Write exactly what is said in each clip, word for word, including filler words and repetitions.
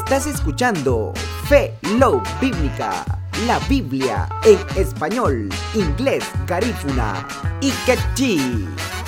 Estás escuchando Fe Love Bíblica, la Biblia en español, inglés, garífuna y quechí.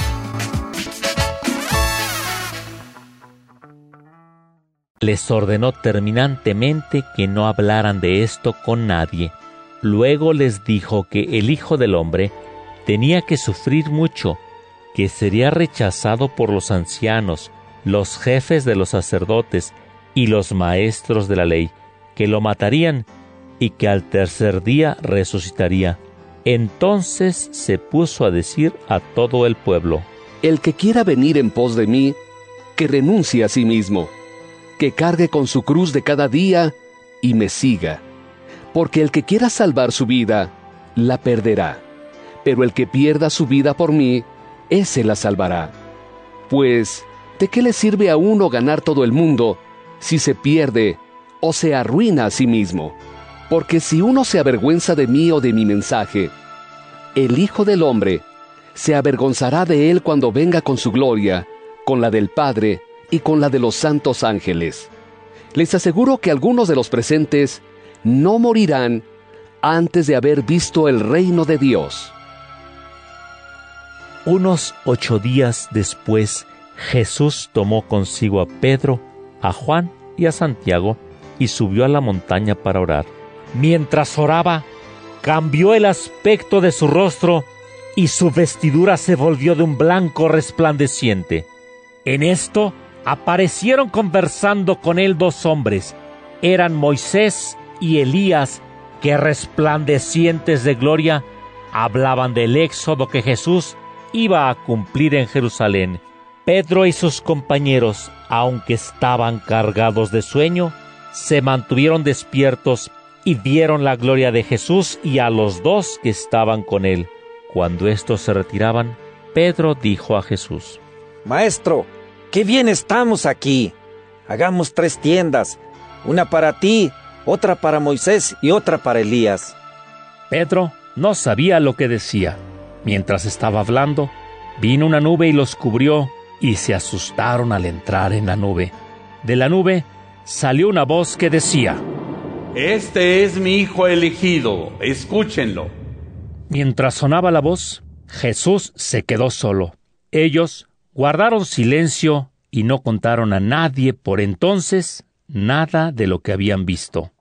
Les ordenó terminantemente que no hablaran de esto con nadie. Luego les dijo que el Hijo del Hombre tenía que sufrir mucho, que sería rechazado por los ancianos, los jefes de los sacerdotes y los maestros de la ley, que lo matarían y que al tercer día resucitaría. Entonces se puso a decir a todo el pueblo: El que quiera venir en pos de mí, que renuncie a sí mismo, que cargue con su cruz de cada día y me siga. Porque el que quiera salvar su vida, la perderá. Pero el que pierda su vida por mí, ese la salvará. Pues, ¿de qué le sirve a uno ganar todo el mundo si se pierde o se arruina a sí mismo? Porque si uno se avergüenza de mí o de mi mensaje, el Hijo del Hombre se avergonzará de él cuando venga con su gloria, con la del Padre y con la de los santos ángeles. Les aseguro que algunos de los presentes no morirán antes de haber visto el reino de Dios. Unos ocho días después, Jesús tomó consigo a Pedro, a Juan y a Santiago y subió a la montaña para orar. Mientras oraba, cambió el aspecto de su rostro y su vestidura se volvió de un blanco resplandeciente. En esto aparecieron conversando con él dos hombres. Eran Moisés y Elías, que resplandecientes de gloria hablaban del éxodo que Jesús iba a cumplir en Jerusalén. Pedro y sus compañeros, aunque estaban cargados de sueño, se mantuvieron despiertos y vieron la gloria de Jesús y a los dos que estaban con él. Cuando estos se retiraban, Pedro dijo a Jesús: Maestro, qué bien estamos aquí. Hagamos tres tiendas, una para ti, otra para Moisés y otra para Elías. Pedro no sabía lo que decía. Mientras estaba hablando, vino una nube y los cubrió, y se asustaron al entrar en la nube. De la nube salió una voz que decía: Este es mi Hijo elegido, escúchenlo. Mientras sonaba la voz, Jesús se quedó solo. Ellos guardaron silencio y no contaron a nadie por entonces nada de lo que habían visto.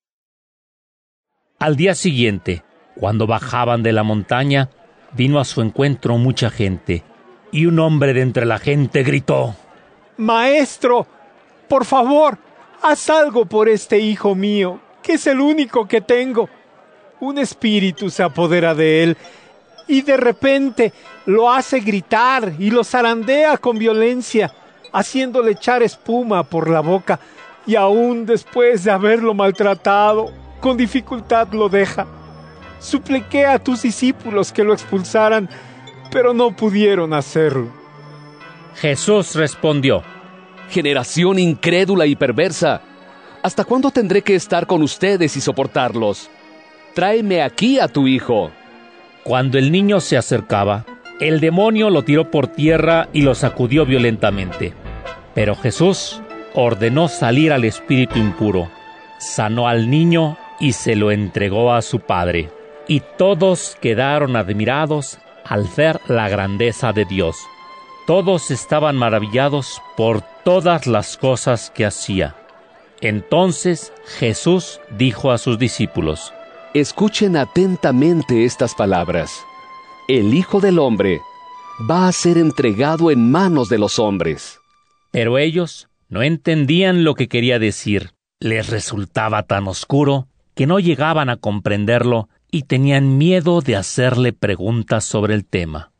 Al día siguiente, cuando bajaban de la montaña, vino a su encuentro mucha gente, y un hombre de entre la gente gritó: Maestro, por favor, haz algo por este hijo mío, que es el único que tengo. Un espíritu se apodera de él, y de repente lo hace gritar y lo zarandea con violencia, haciéndole echar espuma por la boca, y aún después de haberlo maltratado, con dificultad lo deja. Supliqué a tus discípulos que lo expulsaran, pero no pudieron hacerlo. Jesús respondió: Generación incrédula y perversa, ¿hasta cuándo tendré que estar con ustedes y soportarlos? Tráeme aquí a tu hijo. Cuando el niño se acercaba, el demonio lo tiró por tierra y lo sacudió violentamente. Pero Jesús ordenó salir al espíritu impuro, sanó al niño y se lo entregó a su padre. Y todos quedaron admirados al ver la grandeza de Dios. Todos estaban maravillados por todas las cosas que hacía. Entonces Jesús dijo a sus discípulos: Escuchen atentamente estas palabras. El Hijo del Hombre va a ser entregado en manos de los hombres. Pero ellos no entendían lo que quería decir. Les resultaba tan oscuro que no llegaban a comprenderlo y tenían miedo de hacerle preguntas sobre el tema.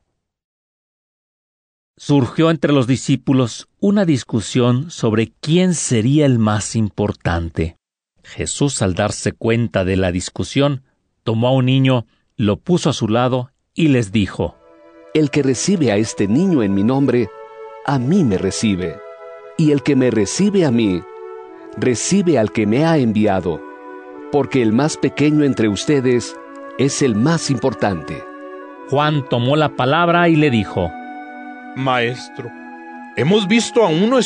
Surgió entre los discípulos una discusión sobre quién sería el más importante. Jesús, al darse cuenta de la discusión, tomó a un niño, lo puso a su lado y les dijo: El que recibe a este niño en mi nombre, a mí me recibe. Y el que me recibe a mí, recibe al que me ha enviado. Porque el más pequeño entre ustedes es el más importante. Juan tomó la palabra y le dijo: Maestro, hemos visto a uno